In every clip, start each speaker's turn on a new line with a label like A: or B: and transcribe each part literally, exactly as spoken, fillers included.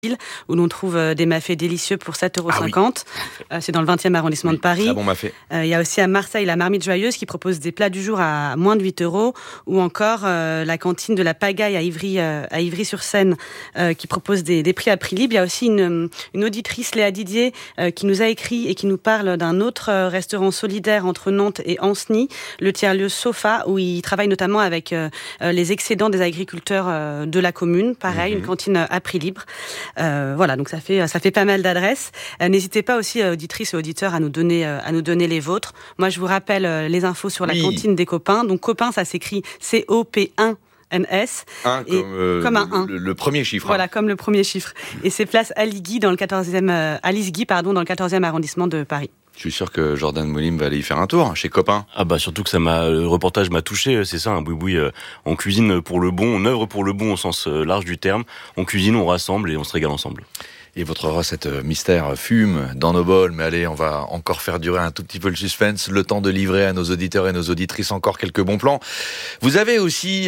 A: où l'on trouve des mafés délicieux pour sept euros cinquante. Ah oui. C'est dans le vingtième arrondissement oui, de Paris.
B: Très bon mafé.
A: Il y a aussi à Marseille la Marmite Joyeuse qui propose des plats du jour à moins de huit euros, ou encore euh, la cantine de la Pagaille à Ivry, euh, à Ivry-sur-Seine euh, qui propose des, des prix à prix libre. Il y a aussi une, une auditrice, Léa Didier, euh, qui nous a écrit et qui nous parle d'un autre euh, restaurant solidaire entre Nantes et Ancenis, le tiers-lieu Sofa, où il travaille notamment avec euh, les excédents des agriculteurs euh, de la commune. Pareil, mmh. une cantine à prix libre. Euh, voilà, donc ça fait ça fait pas mal d'adresses. Euh, n'hésitez pas aussi, euh, auditrices et auditeurs, à nous donner euh, à nous donner les vôtres. Moi, je vous rappelle euh, les infos sur la oui. cantine des copains. Donc copains, ça s'écrit C O P un N S.
B: Un comme, euh,
A: comme un un.
B: Le, le premier chiffre.
A: Voilà, hein. comme le premier chiffre. Et c'est place Aligui dans le quatorzième euh, Alice Guy, pardon, dans le quatorzième arrondissement de Paris.
B: Je suis sûr que Jordan Molim va aller y faire un tour chez Copain.
C: Ah bah surtout que ça m'a, le reportage m'a touché, c'est ça, un boui-boui. Euh, on cuisine pour le bon, on œuvre pour le bon au sens euh, large du terme. On cuisine, on rassemble et on se régale ensemble.
B: Et votre recette mystère fume dans nos bols, mais allez, on va encore faire durer un tout petit peu le suspense, le temps de livrer à nos auditeurs et nos auditrices encore quelques bons plans. Vous avez aussi,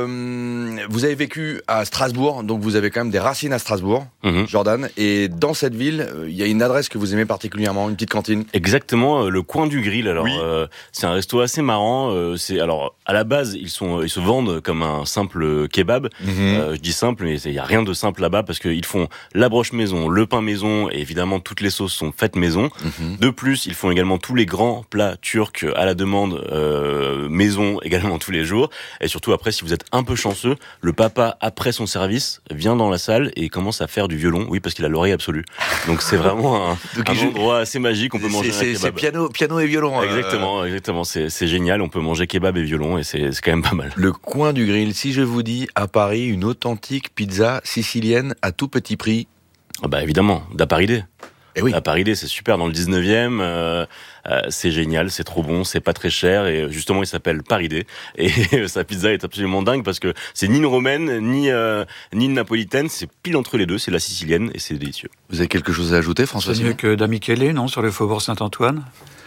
B: euh, vous avez vécu à Strasbourg, donc vous avez quand même des racines à Strasbourg, mmh. Jordan, et dans cette ville, il y a une adresse que vous aimez particulièrement, une petite cantine.
C: Exactement, le coin du grill. Alors, oui. euh, c'est un resto assez marrant. Euh, c'est alors à la base, ils sont, ils se vendent comme un simple kebab. Mmh. Euh, je dis simple, mais il y a rien de simple là-bas parce qu'ils font la broche maison, le pain maison, et évidemment toutes les sauces sont faites maison. Mmh. De plus, ils font également tous les grands plats turcs à la demande euh, maison également tous les jours. Et surtout après, si vous êtes un peu chanceux, le papa après son service vient dans la salle et commence à faire du violon. Oui, parce qu'il a l'oreille absolue. Donc c'est vraiment un, un
B: je...
C: endroit assez magique. On peut manger
B: c'est,
C: un kebab.
B: C'est piano, piano et violon.
C: Exactement, euh... exactement. C'est, c'est génial. On peut manger kebab et violon et c'est, c'est quand même pas mal.
B: Le coin du grill. Si je vous dis à Paris une authentique pizza sicilienne à tout petit prix.
C: Ah bah évidemment, d'Aparidé.
B: Eh oui.
C: D'Aparidé, c'est super, dans le dix-neuvième, euh, euh, c'est génial, c'est trop bon, c'est pas très cher, et justement il s'appelle Paridé, et sa pizza est absolument dingue parce que c'est ni une romaine, ni, euh, ni une napolitaine, c'est pile entre les deux, c'est la sicilienne, et c'est délicieux.
B: Vous avez quelque chose à ajouter, François?
D: C'est mieux que Damichele, non, sur le faubourg Saint-Antoine?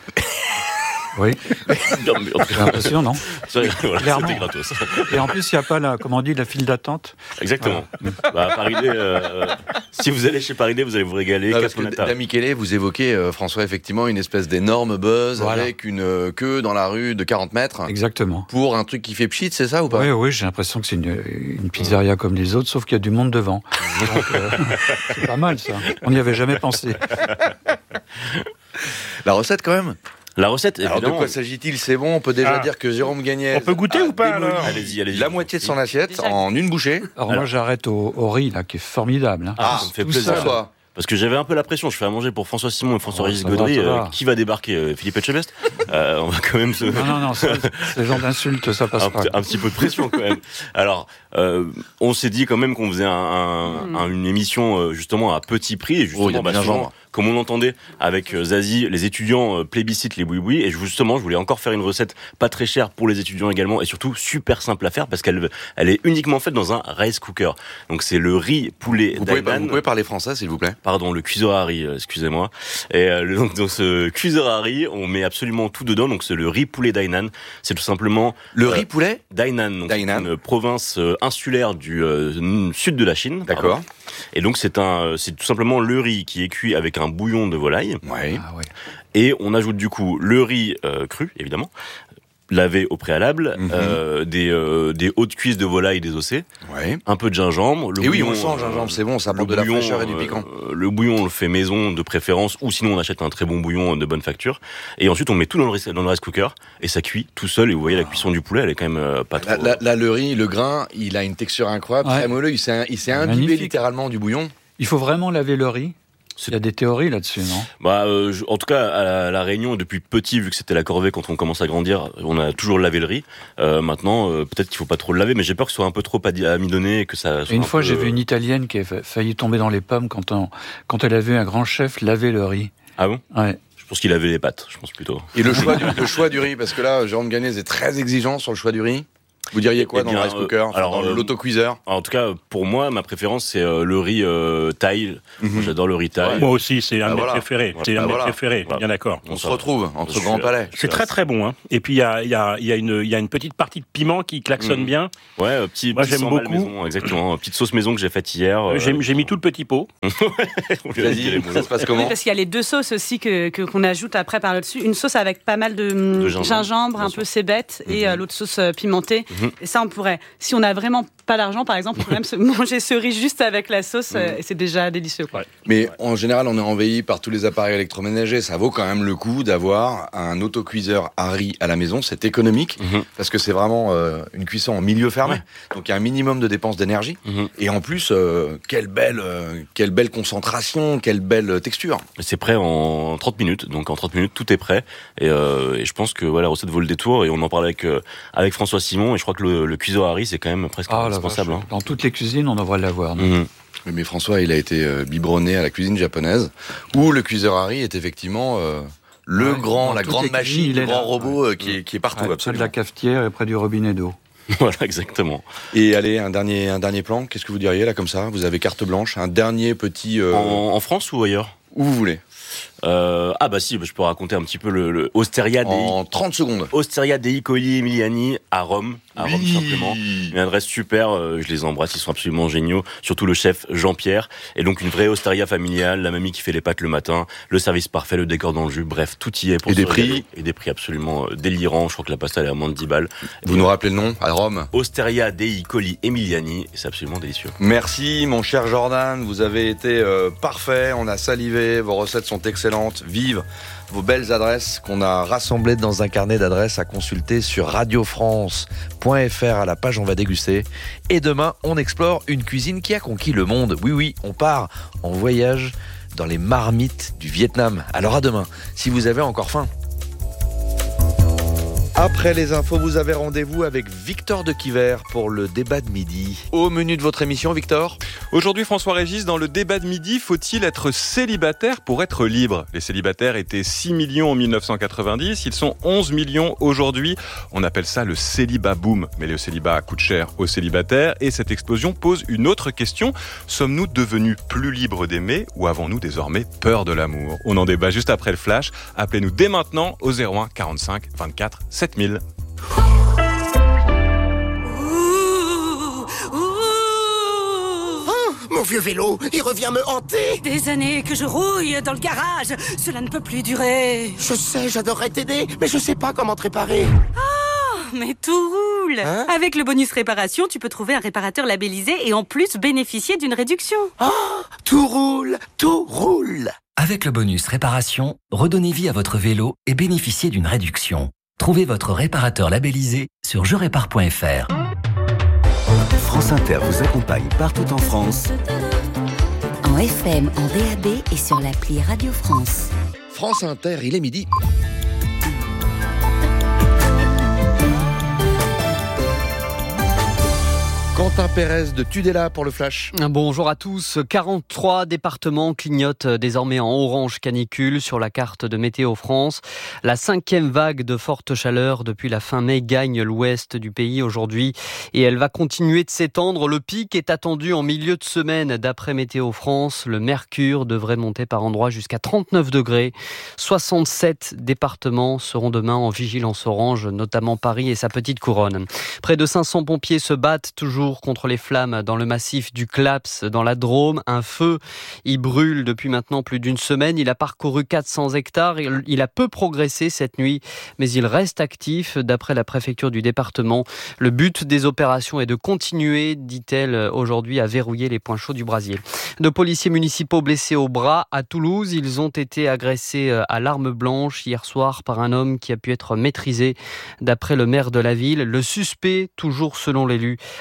D: Oui.
C: Non, mais
D: J'ai l'impression, non?
C: C'est, voilà, c'était gratos.
D: Et en plus, il n'y a pas, la, comment on dit, la file d'attente.
C: Exactement. Voilà. Bah, Paridé, euh, si vous allez chez Paridé, vous allez vous régaler.
B: Ah, parce que Damichele, vous évoquez, euh, François, effectivement, une espèce d'énorme buzz voilà. avec une euh, queue dans la rue de quarante mètres.
D: Exactement.
B: Pour un truc qui fait pchit, c'est ça ou pas?
D: Oui, oui, j'ai l'impression que c'est une, une pizzeria comme les autres, sauf qu'il y a du monde devant. Donc, euh, c'est pas mal, ça. On n'y avait jamais pensé.
B: La recette, quand même?
C: La recette,
B: alors évidemment. De quoi s'agit-il? C'est bon, on peut déjà ah. dire que Jérôme Gagnez.
E: On peut goûter ou pas alors?
C: Allez-y, allez-y.
B: La moitié de son assiette en une bouchée.
D: Alors, alors moi j'arrête au, au riz là, qui est formidable. Hein.
C: Ah, ça me fait plaisir.
B: Ça,
C: parce que j'avais un peu la pression, je fais à manger pour François Simon et François-Régis oh, Gaudry. Euh, qui va débarquer euh, Philippe Etchebest euh, On va quand même se...
D: Non, non, non, ça, ce genre d'insulte, ça passe
C: un,
D: pas.
C: Un petit peu de pression quand même. Alors, euh, on s'est dit quand même qu'on faisait un, un, mm. un, une émission euh, justement à petit prix. Et justement,
B: oh,
C: bah, souvent, comme on l'entendait avec euh, Zazie, les étudiants euh, plébiscitent les boui-boui. Et justement, je voulais encore faire une recette pas très chère pour les étudiants également. Et surtout, super simple à faire parce qu'elle elle est uniquement faite dans un rice cooker. Donc c'est le riz poulet
B: vous pouvez, vous pouvez parler français, s'il vous plaît?
C: Pardon, le cuiseur à riz, excusez-moi. Et euh, donc dans ce cuiseur à riz, on met absolument tout dedans. Donc c'est le riz poulet d'Hainan. C'est tout simplement
B: le euh, riz poulet
C: d'Hainan. Donc
B: d'Hainan.
C: C'est une province euh, insulaire du euh, sud de la Chine.
B: D'accord.
C: Pardon. Et donc c'est un, c'est tout simplement le riz qui est cuit avec un bouillon de volaille.
B: Ouais.
D: Ah ouais.
C: Et on ajoute du coup le riz euh, cru, évidemment, lavé au préalable, mm-hmm. euh, des euh, des hautes cuisses de volaille désossées,
B: ouais.
C: un peu de gingembre.
B: Le et bouillon, oui, on sent le gingembre, c'est bon, ça apporte de la fraîcheur et du piquant.
C: Euh, le bouillon, on le fait maison de préférence, ou sinon on achète un très bon bouillon de bonne facture. Et ensuite on met tout dans le rice, dans le rice cooker et ça cuit tout seul. Et vous voyez la cuisson du poulet, elle est quand même euh, pas trop.
B: Là, là, là, le riz, le grain, il a une texture incroyable, ouais. très moelleux. Il s'est, il s'est imbibé magnifique. Littéralement du bouillon.
D: Il faut vraiment laver le riz. Il y a des théories là-dessus, non?
C: Bah, euh, je, en tout cas, à la, à la Réunion, depuis petit, vu que c'était la corvée quand on commence à grandir, on a toujours lavé le riz. Euh, maintenant, euh, peut-être qu'il faut pas trop le laver, mais j'ai peur que ce soit un peu trop amidonné et que ça. Soit
D: une fois,
C: peu...
D: j'ai vu une Italienne qui a failli tomber dans les pommes quand, on, quand elle a vu un grand chef laver le riz.
C: Ah bon?
D: Ouais.
C: Je pense qu'il avait les pâtes, je pense plutôt.
B: Et le choix du, le choix du riz, parce que là, Jérôme Gagnez est très exigeant sur le choix du riz. Vous diriez quoi
C: Eh
B: dans
C: bien,
B: le rice cooker,
C: euh, alors,
B: dans
C: euh,
B: l'autocuiseur?
C: En tout cas, pour moi, ma préférence, c'est euh, le riz euh, thaï.
B: Mhm.
C: J'adore le riz thaï.
E: Moi aussi, c'est un
B: Bah
E: de mes
B: voilà.
E: préférés. C'est
B: Bah
E: un de mes
B: voilà.
E: préférés,
C: Voilà.
E: bien d'accord.
B: On se
C: ça-
B: retrouve entre
C: je suis-
B: grands palais.
E: C'est très très bon. Hein. Et puis il y a, il y, a, il y, a une, il y a une petite partie de piment qui klaxonne
C: Mhm.
E: bien.
C: Ouais, euh, petit,
E: Moi,
C: petit
E: j'aime
C: sambal
E: beaucoup.
C: maison, exactement. Petite sauce maison que j'ai faite hier. euh,
E: J'ai, j'ai mis tout le petit pot.
B: Vas-y, ça se passe
A: Oui,
B: comment?
A: parce qu'il y a les deux sauces aussi que, que- qu'on ajoute après par le dessus. Une sauce avec pas mal de,
C: De
A: gingembre,
C: gingembre,
A: un
C: bien
A: peu
C: sûr.
A: cébette, et euh, l'autre sauce euh, pimentée.
C: Mhm.
A: Et ça, on pourrait, si on a vraiment pas d'argent, par exemple, on peut même se manger ce riz juste avec la sauce, euh, et c'est déjà délicieux. Quoi.
B: Mais en général, on est envahi par tous les appareils électroménagers. Ça vaut quand même le coup d'avoir un autocuiseur à riz à la maison. C'est économique
C: Mhm.
B: parce que c'est vraiment euh, une cuisson en milieu fermé.
C: Ouais.
B: Donc il y a un minimum de dépenses d'énergie.
C: Mhm.
B: Et en plus, euh, quelle belle, euh, quelle belle concentration, quelle belle texture.
C: C'est prêt en trente minutes, donc en trente minutes tout est prêt. Et, euh, et je pense que voilà, la recette vaut le détour. Et on en parle avec euh, avec François Simon. Et je crois que le, le cuiseur à riz c'est quand même presque
D: Ah, la
C: indispensable.
D: vache. Dans toutes les cuisines, on devrait l'avoir. non
C: Hein. Mhm.
B: Oui, mais François, il a été euh, biberonné à la cuisine japonaise, où le cuiseur à riz est effectivement euh, le
D: Ouais,
B: grand,
D: dans
B: la
D: toutes
B: grande
D: les cuisines,
B: machine,
D: il
B: le
D: est
B: grand
D: là.
B: robot euh, qui, est, qui est partout,
D: Ouais, près de
B: absolument.
D: la cafetière et près du robinet d'eau.
C: Voilà, exactement.
B: Et allez, un dernier, un dernier plan. Qu'est-ce que vous diriez là comme ça? Vous avez carte blanche, un dernier petit. euh,
C: En, en France ou ailleurs?
B: Où vous voulez.
C: Euh, ah bah si, je peux raconter un petit peu le, le Osteria dei
B: En trente secondes.
C: Osteria dei Colli Emiliani à Rome, à Rome
B: Oui.
C: simplement. Une adresse super, euh, je les embrasse, ils sont absolument géniaux. Surtout le chef Jean-Pierre. Et donc une vraie osteria familiale, la mamie qui fait les pâtes le matin, le service parfait, le décor dans le jus, bref, tout y est pour
B: Et
C: se
B: des
C: régaler.
B: prix
C: Et des prix absolument euh, délirants. Je crois que la pasta elle est à moins de dix balles.
B: Vous nous rappelez le nom? À Rome.
C: Osteria dei Colli Emiliani, et c'est absolument délicieux.
B: Merci mon cher Jordan, vous avez été euh, parfait, on a salivé, vos recettes sont excellentes, vive vos belles adresses qu'on a rassemblées dans un carnet d'adresses à consulter sur radio france point f r à la page On va déguster. Et demain, on explore une cuisine qui a conquis le monde. Oui, oui, on part en voyage dans les marmites du Vietnam. Alors à demain, si vous avez encore faim. Après les infos, vous avez rendez-vous avec Victor de Quiver pour le débat de midi. Au menu de votre émission, Victor?
F: Aujourd'hui, François-Régis, dans le débat de midi, faut-il être célibataire pour être libre? Les célibataires étaient six millions en mille neuf cent quatre-vingt-dix, ils sont onze millions aujourd'hui. On appelle ça le célibat boom. Mais le célibat coûte cher aux célibataires et cette explosion pose une autre question. Sommes-nous devenus plus libres d'aimer ou avons-nous désormais peur de l'amour? On en débat juste après le flash. Appelez-nous dès maintenant au zéro un quarante-cinq vingt-quatre sept mille.
G: Mon vieux vélo, il revient me hanter.
H: Des années que je rouille dans le garage. Cela ne peut plus durer.
G: Je sais, j'adorerais t'aider, mais je sais pas comment te réparer.
H: Mais tout roule.
G: Hein?
H: Avec le bonus réparation, tu peux trouver un réparateur labellisé et en plus bénéficier d'une réduction.
G: Tout roule, tout roule.
I: Avec le bonus réparation, redonnez vie à votre vélo et bénéficiez d'une réduction. Trouvez votre réparateur labellisé sur je répare point f r.
J: France Inter vous accompagne partout en France.
K: En F M, en D A B et sur l'appli Radio France.
B: France Inter, il est midi. Quentin Pérez de Tudela pour le Flash.
L: Bonjour à tous. quarante-trois départements clignotent désormais en orange canicule sur la carte de Météo France. La cinquième vague de forte chaleur depuis la fin mai gagne l'ouest du pays aujourd'hui et elle va continuer de s'étendre. Le pic est attendu en milieu de semaine d'après Météo France. Le mercure devrait monter par endroits jusqu'à trente-neuf degrés. soixante-sept départements seront demain en vigilance orange, notamment Paris et sa petite couronne. Près de cinq cents pompiers se battent toujours contre les flammes dans le massif du Claps, dans la Drôme. Un feu y brûle depuis maintenant plus d'une semaine. Il a parcouru quatre cents hectares. Il a peu progressé cette nuit, mais il reste actif. D'après la préfecture du département, le but des opérations est de continuer, dit-elle aujourd'hui, à verrouiller les points chauds du brasier. Deux policiers municipaux blessés au bras à Toulouse. Ils ont été agressés à l'arme blanche hier soir par un homme qui a pu être maîtrisé. D'après le maire de la ville, le suspect, toujours selon l'élu, a également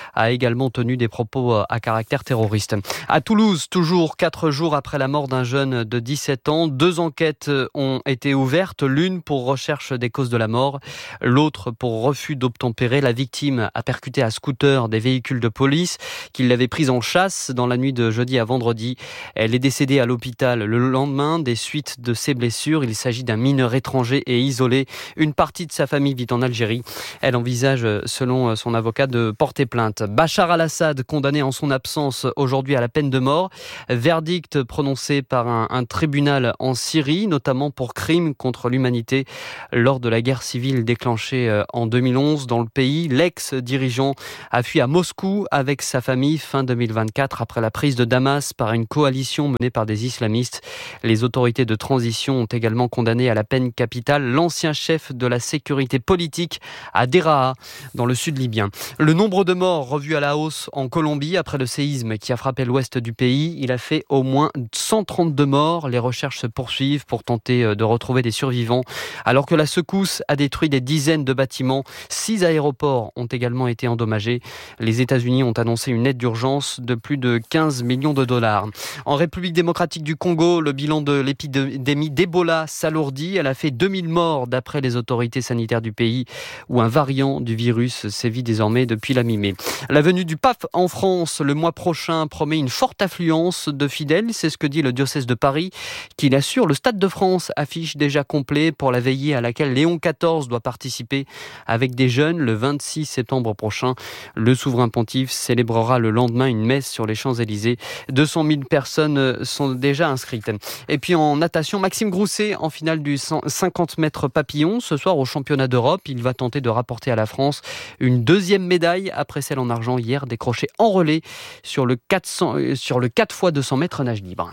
L: également tenu des propos à caractère terroriste. À Toulouse, toujours quatre jours après la mort d'un jeune de dix-sept ans, deux enquêtes ont été ouvertes, l'une pour recherche des causes de la mort, l'autre pour refus d'obtempérer. La victime a percuté à scooter des véhicules de police qui l'avaient prise en chasse dans la nuit de jeudi à vendredi. Elle est décédée à l'hôpital le lendemain des suites de ses blessures. Il s'agit d'un mineur étranger et isolé. Une partie de sa famille vit en Algérie. Elle envisage, selon son avocat, de porter plainte. Bachar al-Assad, condamné en son absence aujourd'hui à la peine de mort. Verdict prononcé par un, un tribunal en Syrie, notamment pour crimes contre l'humanité lors de la guerre civile déclenchée en deux mille onze dans le pays. L'ex-dirigeant a fui à Moscou avec sa famille fin deux mille vingt-quatre après la prise de Damas par une coalition menée par des islamistes. Les autorités de transition ont également condamné à la peine capitale l'ancien chef de la sécurité politique à Deraa, dans le sud libyen. Le nombre de morts revu à la hausse en Colombie après le séisme qui a frappé l'ouest du pays. Il a fait au moins cent trente-deux morts. Les recherches se poursuivent pour tenter de retrouver des survivants. Alors que la secousse a détruit des dizaines de bâtiments, six aéroports ont également été endommagés. Les États-Unis ont annoncé une aide d'urgence de plus de quinze millions de dollars. En République démocratique du Congo, le bilan de l'épidémie d'Ebola s'alourdit. Elle a fait deux mille morts d'après les autorités sanitaires du pays, où un variant du virus sévit désormais depuis la mi-mai. La venue du pape en France le mois prochain promet une forte affluence de fidèles. C'est ce que dit le diocèse de Paris, qui l'assure. Le Stade de France affiche déjà complet pour la veillée à laquelle Léon quatorze doit participer avec des jeunes le vingt-six septembre prochain. Le souverain pontife célébrera le lendemain une messe sur les Champs-Élysées. deux cent mille personnes sont déjà inscrites. Et puis en natation, Maxime Grousset en finale du cinquante mètres papillon. Ce soir au championnat d'Europe, il va tenter de rapporter à la France une deuxième médaille après celle en argent hier décrochée en relais sur le quatre cents, sur le quatre fois deux cents mètres nage libre.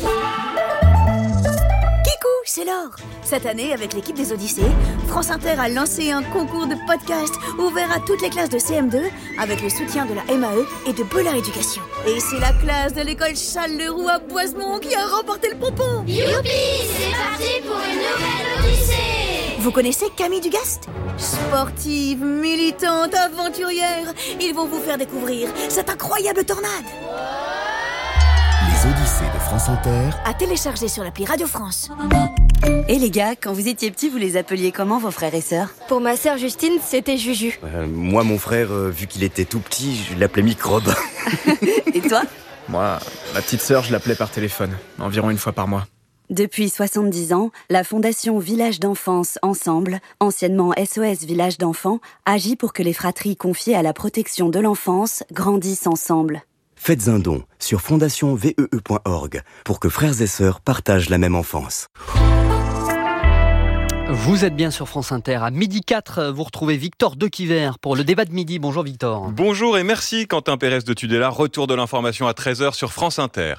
M: C'est l'or. Cette année, avec l'équipe des Odyssées, France Inter a lancé un concours de podcast ouvert à toutes les classes de C M deux avec le soutien de la M A E et de Bollard Éducation. Et c'est la classe de l'école Charles-Leroux à Boisemont qui a remporté le pompon.
N: Youpi, c'est parti pour une nouvelle Odyssée.
M: Vous connaissez Camille Dugast ? Sportive, militante, aventurière, ils vont vous faire découvrir cette incroyable tornade.
J: Les Odyssées de France Inter,
M: à télécharger sur l'appli Radio France.
O: Et les gars, quand vous étiez petits, vous les appeliez comment, vos frères et sœurs ?
P: Pour ma sœur Justine, c'était Juju.
Q: Euh, moi, mon frère, euh, vu qu'il était tout petit, je l'appelais Microbe.
O: Et toi ?
R: Moi, ma petite sœur, je l'appelais par téléphone, environ une fois par mois.
O: Depuis soixante-dix ans, la Fondation Village d'Enfance Ensemble, anciennement S O S Village d'Enfants, agit pour que les fratries confiées à la protection de l'enfance grandissent ensemble.
J: Faites un don sur fondation vee point org pour que frères et sœurs partagent la même enfance.
L: Vous êtes bien sur France Inter. À midi quatre, vous retrouvez Victor Dequiver pour le débat de midi. Bonjour Victor.
F: Bonjour et merci Quentin Pérez de Tudela. Retour de l'information à treize heures sur France Inter.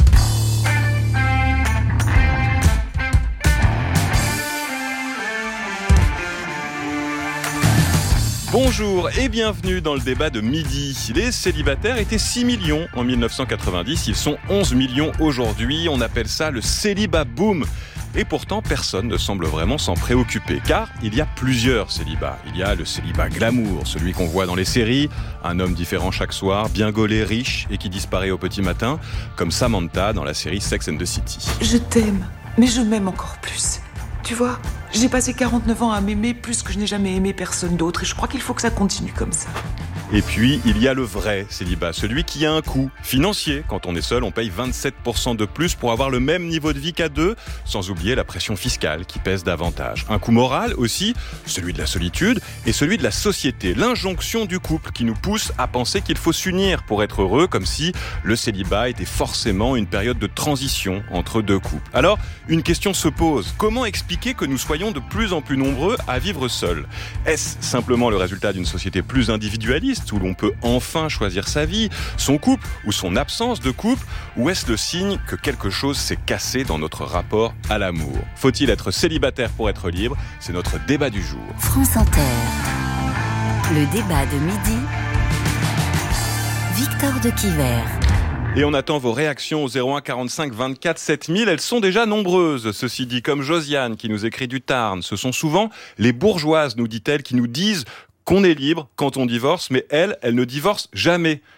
F: Bonjour et bienvenue dans le débat de midi. Les célibataires étaient six millions en mille neuf cent quatre-vingt-dix, ils sont onze millions aujourd'hui. On appelle ça le célibat boom. Et pourtant, personne ne semble vraiment s'en préoccuper, car il y a plusieurs célibats. Il y a le célibat glamour, celui qu'on voit dans les séries, un homme différent chaque soir, bien gaulé, riche et qui disparaît au petit matin, comme Samantha dans la série Sex and the City.
S: Je t'aime, mais je m'aime encore plus. Tu vois, j'ai passé quarante-neuf ans à m'aimer plus que je n'ai jamais aimé personne d'autre et je crois qu'il faut que ça continue comme ça.
F: Et puis, il y a le vrai célibat, celui qui a un coût financier. Quand on est seul, on paye vingt-sept pour cent de plus pour avoir le même niveau de vie qu'à deux, sans oublier la pression fiscale qui pèse davantage. Un coût moral aussi, celui de la solitude, et celui de la société, l'injonction du couple qui nous pousse à penser qu'il faut s'unir pour être heureux, comme si le célibat était forcément une période de transition entre deux couples. Alors, une question se pose. Comment expliquer que nous soyons de plus en plus nombreux à vivre seuls ? Est-ce simplement le résultat d'une société plus individualiste, où l'on peut enfin choisir sa vie, son couple ou son absence de couple, ou est-ce le signe que quelque chose s'est cassé dans notre rapport à l'amour ? Faut-il être célibataire pour être libre ? C'est notre débat du jour.
K: France Inter, le débat de midi, Victor Dequiver.
F: Et on attend vos réactions au zéro un quarante-cinq vingt-quatre sept mille. Elles sont déjà nombreuses. Ceci dit, comme Josiane qui nous écrit du Tarn, ce sont souvent les bourgeoises, nous dit-elle, qui nous disent qu'on est libre quand on divorce, mais elle, elle ne divorce jamais.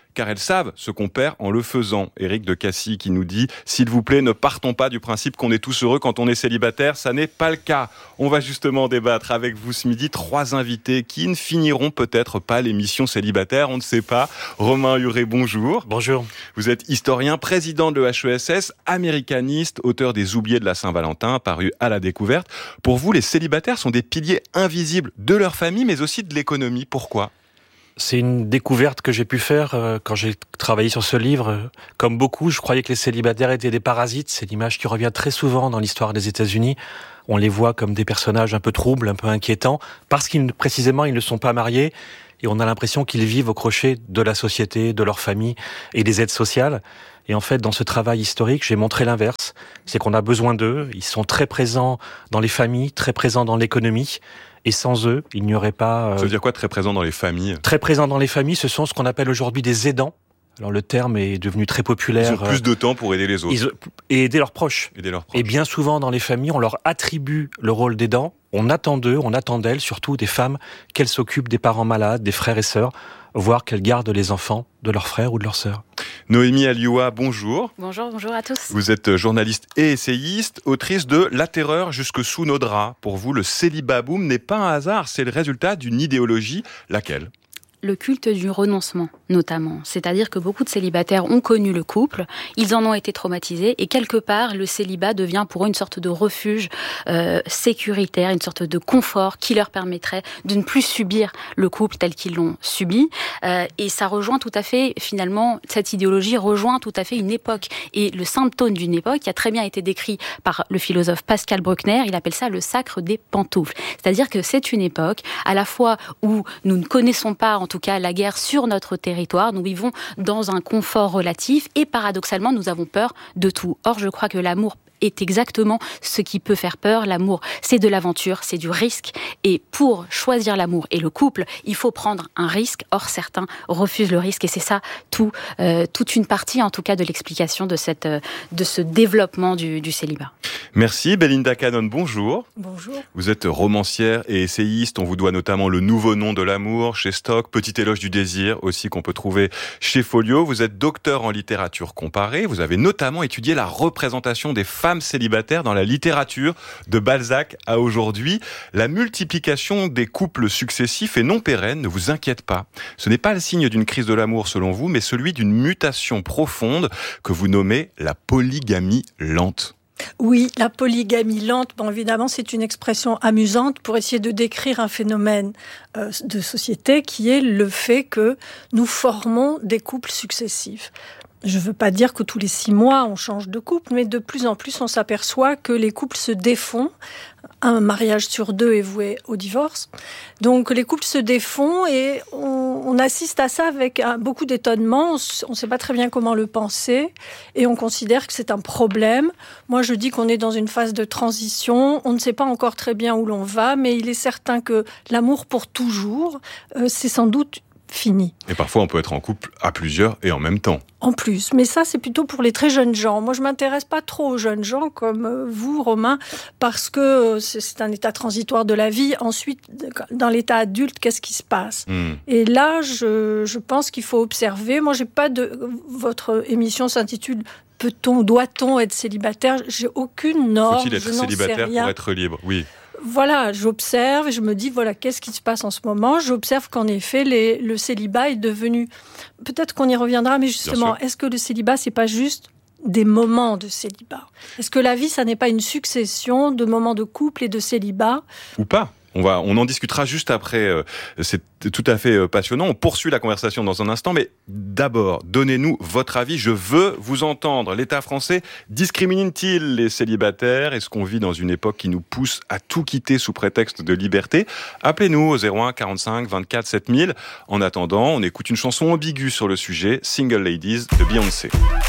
F: car elles savent ce qu'on perd en le faisant. Éric de Cassis qui nous dit « S'il vous plaît, ne partons pas du principe qu'on est tous heureux quand on est célibataire, ça n'est pas le cas. » On va justement débattre avec vous ce midi, trois invités qui ne finiront peut-être pas l'émission célibataire, on ne sait pas. Romain Huret, bonjour.
E: Bonjour.
F: Vous êtes historien, président de l'H E S S, américaniste, auteur des Oubliés de la Saint-Valentin, paru à la Découverte. Pour vous, les célibataires sont des piliers invisibles de leur famille, mais aussi de l'économie. Pourquoi ?
E: C'est une découverte que j'ai pu faire euh, quand j'ai travaillé sur ce livre. Comme beaucoup, je croyais que les célibataires étaient des parasites. C'est l'image qui revient très souvent dans l'histoire des États-Unis. On les voit comme des personnages un peu troubles, un peu inquiétants, parce qu'ils, précisément, ils ne sont pas mariés. Et on a l'impression qu'ils vivent au crochet de la société, de leur famille et des aides sociales. Et en fait, dans ce travail historique, j'ai montré l'inverse. C'est qu'on a besoin d'eux. Ils sont très présents dans les familles, très présents dans l'économie. Et sans eux, il n'y aurait pas... Euh,
F: Ça veut dire quoi, très présent dans les familles ?
E: Très présent dans les familles, ce sont ce qu'on appelle aujourd'hui des aidants. Alors le terme est devenu très populaire.
F: Ils ont plus de temps pour aider les autres.
E: Ils, et aider leurs proches.
F: Aider leurs proches.
E: Et bien souvent dans les familles, on leur attribue le rôle d'aidant. On attend d'eux, on attend d'elles, surtout des femmes, qu'elles s'occupent des parents malades, des frères et sœurs, voire qu'elles gardent les enfants de leurs frères ou de leurs sœurs.
F: Noémie Alioua, bonjour.
T: Bonjour, bonjour à tous.
F: Vous êtes journaliste et essayiste, autrice de La terreur jusque sous nos draps. Pour vous, le célibat boom n'est pas un hasard, c'est le résultat d'une idéologie, laquelle ?
T: Le culte du renoncement, notamment. C'est-à-dire que beaucoup de célibataires ont connu le couple, ils en ont été traumatisés, et quelque part, le célibat devient pour eux une sorte de refuge euh, sécuritaire, une sorte de confort qui leur permettrait de ne plus subir le couple tel qu'ils l'ont subi. Euh, et ça rejoint tout à fait, finalement, cette idéologie rejoint tout à fait une époque. Et le symptôme d'une époque qui a très bien été décrit par le philosophe Pascal Bruckner, il appelle ça le sacre des pantoufles. C'est-à-dire que c'est une époque, à la fois où nous ne connaissons pas, en tout cas la guerre sur notre territoire, nous vivons dans un confort relatif et paradoxalement nous avons peur de tout. Or je crois que l'amour est exactement ce qui peut faire peur. L'amour, c'est de l'aventure, c'est du risque. Et pour choisir l'amour et le couple, il faut prendre un risque. Or, certains refusent le risque. Et c'est ça, tout, euh, toute une partie, en tout cas, de l'explication de, cette, euh, de ce développement du, du célibat.
F: Merci. Belinda Cannon, bonjour.
U: Bonjour.
F: Vous êtes romancière et essayiste. On vous doit notamment Le Nouveau Nom de l'amour chez Stock, Petit éloge du désir aussi qu'on peut trouver chez Folio. Vous êtes docteur en littérature comparée. Vous avez notamment étudié la représentation des femmes célibataires dans la littérature de Balzac à aujourd'hui. La multiplication des couples successifs et non pérennes ne vous inquiète pas. Ce n'est pas le signe d'une crise de l'amour selon vous, mais celui d'une mutation profonde que vous nommez la polygamie lente.
U: Oui, la polygamie lente, bon, évidemment, c'est une expression amusante pour essayer de décrire un phénomène euh, de société qui est le fait que nous formons des couples successifs. Je ne veux pas dire que tous les six mois on change de couple, mais de plus en plus on s'aperçoit que les couples se défont. Un mariage sur deux est voué au divorce. Donc les couples se défont et on, on assiste à ça avec un, beaucoup d'étonnement. On ne sait pas très bien comment le penser et on considère que c'est un problème. Moi je dis qu'on est dans une phase de transition. On ne sait pas encore très bien où l'on va, mais il est certain que l'amour pour toujours, euh, c'est sans doute fini.
F: Et parfois on peut être en couple à plusieurs et en même temps.
U: En plus, mais ça c'est plutôt pour les très jeunes gens. Moi je m'intéresse pas trop aux jeunes gens comme vous, Romain, parce que c'est un état transitoire de la vie. Ensuite, dans l'état adulte, qu'est-ce qui se passe ? mmh. Et là, je, je pense qu'il faut observer. Moi j'ai pas de... Votre émission s'intitule Peut-on, doit-on être célibataire ? J'ai aucune norme.
F: Faut-il être célibataire pour être libre ? Oui.
U: Voilà, j'observe et je me dis, voilà, qu'est-ce qui se passe en ce moment ? J'observe qu'en effet, les, le célibat est devenu... Peut-être qu'on y reviendra, mais justement, est-ce que le célibat, c'est pas juste des moments de célibat ? Est-ce que la vie, ça n'est pas une succession de moments de couple et de célibat ?
F: Ou pas ? On va, on en discutera juste après. C'est tout à fait passionnant. On poursuit la conversation dans un instant, mais d'abord, donnez-nous votre avis. Je veux vous entendre. L'État français discrimine-t-il les célibataires ? Est-ce qu'on vit dans une époque qui nous pousse à tout quitter sous prétexte de liberté ? Appelez-nous au zéro un quarante-cinq vingt-quatre sept mille. En attendant, on écoute une chanson ambiguë sur le sujet, Single Ladies de Beyoncé.